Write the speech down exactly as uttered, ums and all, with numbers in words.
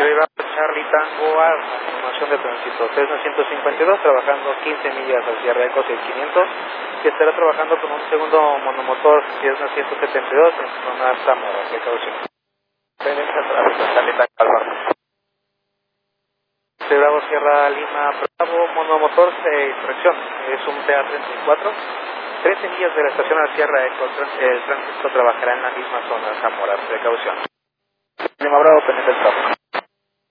Bravo Charlie Tango A, información de tránsito Cessna ciento cincuenta y dos, trabajando quince millas hacia Reco seis mil quinientos, y estará trabajando con un segundo monomotor Cessna ciento setenta y dos en zona Zamora, precaución. Tendencia tráfico, Charlie Tango Alfa. Bravo Sierra Lima Bravo, monomotor, eh, tracción, es un T A treinta y cuatro, trece millas de la estación a Sierra Eco, el tránsito trabajará en la misma zona Zamora, precaución. Lima Bravo, pendiente del tráfico.